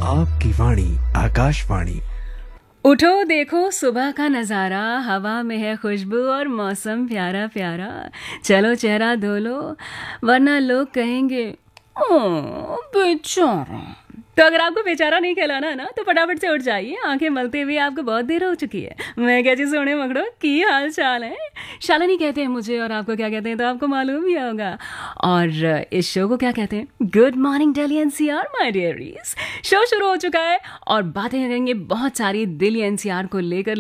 आपकी वाणी आकाशवाणी। उठो देखो सुबह का नज़ारा, हवा में है खुशबू और मौसम प्यारा प्यारा। चलो चेहरा धो लो वरना लोग कहेंगे ओ बेचारा। तो अगर आपको बेचारा नहीं कहलाना है ना तो फटाफट से उठ जाइए, आंखें मलते हुए आपको बहुत देर हो चुकी है। मैं क्या जी सोने मगड़ो की हाल चाल है। शालिनी कहते हैं मुझे, और आपको क्या कहते हैं तो आपको मालूम ही होगा। और इस शो को क्या कहते हैं? Good morning Delhi NCR my डियरीज। Show शुरू हो चुका है और बातें करेंगे बहुत सारी दिल्ली एनसीआर को लेकर।